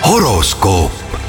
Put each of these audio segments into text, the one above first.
horoskoop.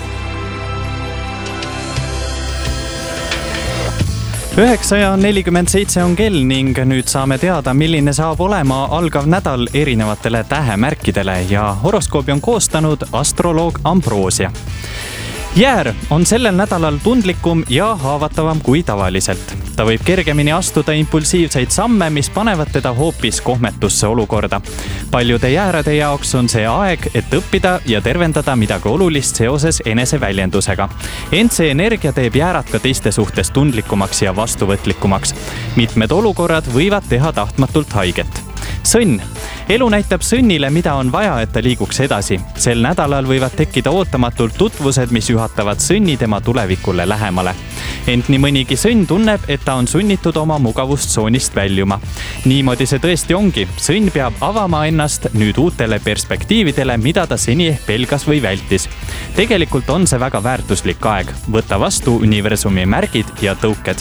9:47 on kell ning nüüd saame teada, milline saab olema algav nädal erinevatele tähemärkidele ja horoskoobi on koostanud astroloog Ambrosia. Jäär on sellel nädalal tundlikum ja haavatavam kui tavaliselt. Ta võib kergemini astuda impulsiivseid samme, mis panevad teda hoopis kohmetusse olukorda. Paljude jäärade jaoks on see aeg, et õppida ja tervendada midagi olulist seoses eneseväljendusega. Ent see energia teeb jäärad ka teiste suhtes tundlikumaks ja vastuvõtlikumaks. Mitmed olukorrad võivad teha tahtmatult haiget. Sõnn. Elu näitab sõnnile, mida on vaja, et ta liiguks edasi. Sel nädalal võivad tekkida ootamatult tutvused, mis juhatavad sõnni tema tulevikule lähemale. Ent nii mõnigi sõnn tunneb, et ta on sunnitud oma mugavustsoonist väljuma. Niimoodi see tõesti ongi. Sõnn peab avama ennast nüüd uutele perspektiividele, mida ta seni ehk pelgas või vältis. Tegelikult on see väga väärtuslik aeg. Võta vastu universumi märgid ja tõuked.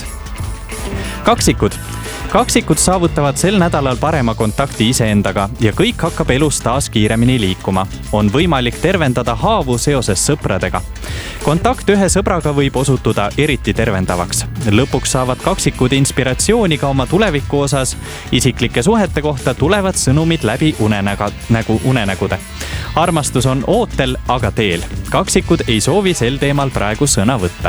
Kaksikud saavutavad sel nädalal parema kontakti iseendaga ja kõik hakkab elus taas kiiremini liikuma. On võimalik tervendada haavu seoses sõpradega. Kontakt ühe sõbraga võib osutuda eriti tervendavaks. Lõpuks saavad kaksikud inspiratsiooni ka oma tuleviku osas. Isiklike suhete kohta tulevad sõnumid läbi unenägude. Armastus on ootel, aga teel. Kaksikud ei soovi sel teemal praegu sõna võtta.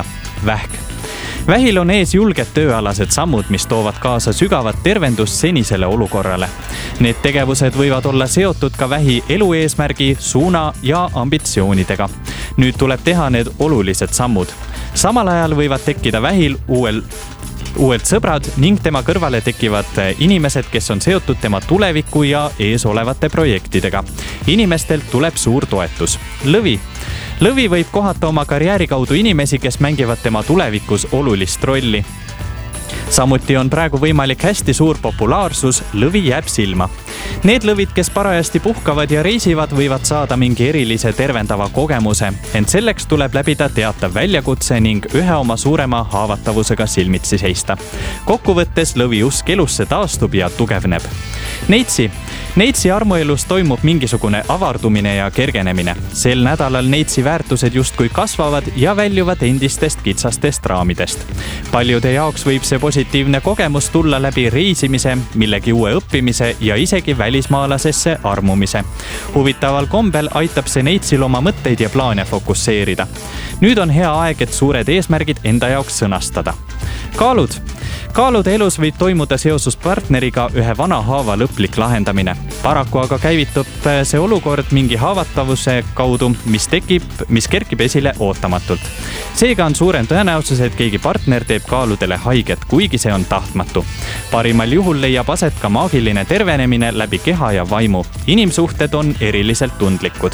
Vähil on ees julged tööalased sammud, mis toovad kaasa sügavat tervendust senisele olukorrale. Need tegevused võivad olla seotud ka vähi elu eesmärgi, suuna ja ambitsioonidega. Nüüd tuleb teha need olulised sammud. Samal ajal võivad tekkida vähil uued sõbrad ning tema kõrvale tekivad inimesed, kes on seotud tema tuleviku ja ees olevate projektidega. Inimestelt tuleb suur toetus. Lõvi võib kohata oma karjääri kaudu inimesi, kes mängivad tema tulevikus olulist rolli. Samuti on praegu võimalik hästi suur populaarsus, lõvi jääb silma. Need lõvid, kes parajasti puhkavad ja reisivad, võivad saada mingi erilise tervendava kogemuse, ent selleks tuleb läbida teatav väljakutse ning ühe oma suurema haavatavusega silmitsi seista. Kokkuvõttes lõvi usk elusse taastub ja tugevneb. Neitsi armuelus toimub mingisugune avardumine ja kergenemine. Sel nädalal neitsi väärtused justkui kasvavad ja väljuvad endistest kitsastest raamidest. Paljude jaoks võib see positiivne kogemus tulla läbi reisimise, millegi uue õppimise ja isegi välismaalasesse armumise. Huvitaval kombel aitab see neitsil oma mõtteid ja plaane fokusseerida. Nüüd on hea aeg, et suured eesmärgid enda jaoks sõnastada. Kaalude elus võib toimuda seoses partneriga ühe vana haava lõplik lahendamine. Paraku aga käivitub see olukord mingi haavatavuse kaudu, mis kerkib esile ootamatult. Seega on suurem tõenäosus, et keegi partner teeb kaaludele haiget, kuigi see on tahtmatu. Parimal juhul leiab aset ka maagiline tervenemine läbi keha ja vaimu. Inimsuhted on eriliselt tundlikud.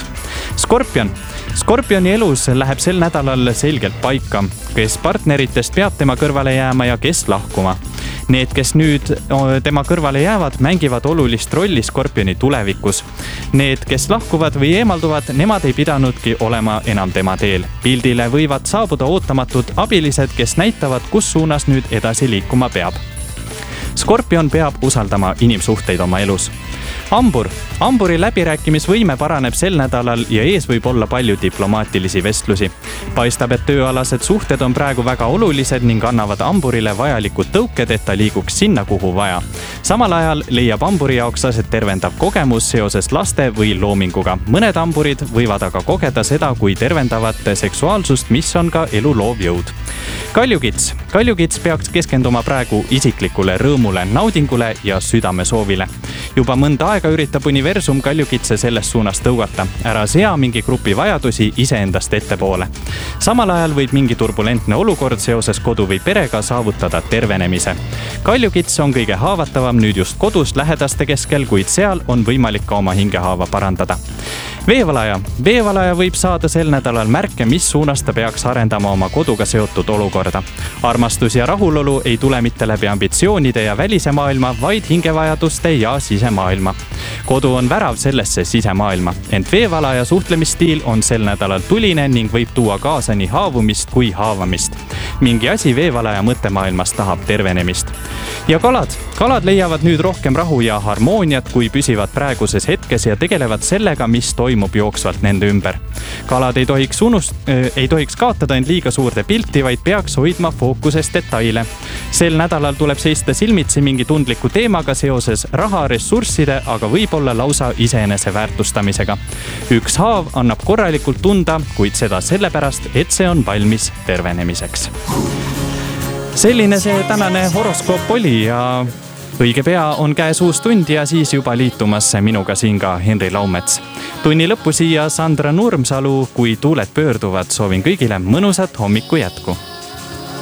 Skorpioni elus läheb sel nädalal selgelt paika, kes partneritest peab tema kõrvale jääma ja kes lahkuma. Need, kes nüüd tema kõrvale jäävad, mängivad olulist rolli Skorpioni tulevikus. Need, kes lahkuvad või eemalduvad, nemad ei pidanudki olema enam tema teel. Pildile võivad saabuda ootamatud abilised, kes näitavad, kus suunas nüüd edasi liikuma peab. Skorpion peab usaldama inimsuhteid oma elus. Hamburi läbirääkimisvõime paraneb sel nädalal ja ees võib olla palju diplomaatilisi vestlusi. Paistab, et tööalased suhted on praegu väga olulised ning annavad hamburile vajalikud tõuked, et ta liiguks sinna, kuhu vaja. Samal ajal leiab hamburi jaoks aset tervendav kogemus seoses laste või loominguga. Mõned hamburid võivad aga kogeda seda kui tervendavat seksuaalsust, mis on ka elu loov jõud. Kaljukits peaks keskenduma praegu isiklikule rõõmule, naudingule ja südamesoovile. Juba mõnda aega üritab universum kaljukitse selles suunas tõugata. Ära sea mingi grupi vajadusi iseendast ettepoole. Samal ajal võib mingi turbulentne olukord seoses kodu või perega saavutada tervenemise. Kaljukits on kõige haavatavam nüüd just kodus lähedaste keskel, kuid seal on võimalik ka oma hingehaava parandada. Veevalaja võib saada sel nädalal märke, mis suunas ta peaks arendama oma koduga seotud olukorda. Armastus ja rahulolu ei tule mitte läbi ambitsioonide ja välise maailma, vaid hingevajaduste ja sisemaailma. Kodu on värav sellesse sisemaailma, ent veevalaja suhtlemisstiil on sel nädalal tuline ning võib tuua kaasa nii haavumist kui haavamist. Mingi asi veevalaja mõttemaailmas tahab tervenemist. Ja kalad leiavad nüüd rohkem rahu ja harmooniat, kui püsivad praeguses hetkes ja tegelevad sellega, mis toimub jooksvalt nende ümber. Kalad ei tohiks kaotada end liiga suurde pilti, vaid peaks hoidma fookuses detaile. Sel nädalal tuleb seista silmitsi mingi tundliku teemaga seoses raha, ressursside, aga võib-olla lausa iseenese väärtustamisega. Üks haav annab korralikult tunda, kuid seda sellepärast, et see on valmis tervenemiseks. Selline see tänane horoskoop oli ja õige pea on käes uus tund ja siis juba liitumas minuga siin ka Henri Laumets. Tunni lõppu siia Sandra Nurmsalu, kui tuuled pöörduvad, soovin kõigile mõnusat hommiku jätku.